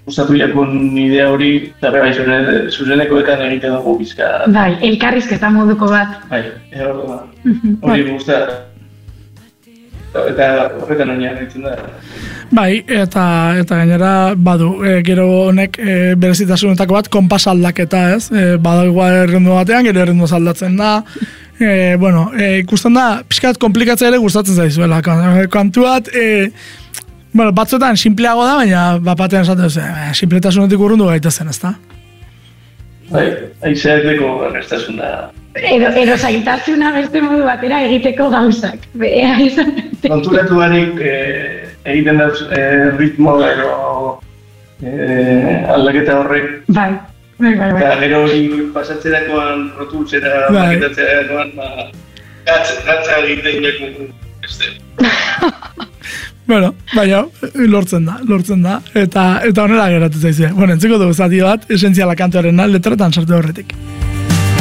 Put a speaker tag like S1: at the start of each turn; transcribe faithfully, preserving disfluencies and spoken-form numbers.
S1: gustatu jakun idea hori, eta bai, zuzeneko ekan egiten dugu bizka.
S2: Bai, elkarrizketa moduko bat.
S1: Bai, hori guztia. Eta horretan oinean ditzen da.
S3: Bai, eta eta gainera badu, e, gero honek e, berezitasunetako bat konpas aldaketa, ez? E, bada igual errendu batean, gero errendu aldatzen da. E, bueno, e, ikusten da, pixkat komplikatzea ere gustatzen zaizuela. Kantu bat, e, bueno, batzuetan simpleago da, baina bat batean esaten duzu, e, simpletasunetik urrundu gaitezen, ezta?
S1: Bai, aizeak deko errestasun da.
S2: Edo, edo zailtasuna beste modu batera egiteko gauzak. Beha izan.
S1: Konturatu barik eh, egiten dauz eh, ritmo edo eh, aldaketa horrek.
S2: Bai, bai, bai. bai.
S1: Eta gero hori pasatzerakoan, rotutzera,
S3: bai.
S1: maketatzerakoan, ba, gatz, gatza egiten jakun beste.
S3: Bueno, baina, lortzen da, lortzen da, eta eta honela geratzen zaizue. Bueno, entziko dugu zati bat, esentziala kantuarena letretan sartu horretik.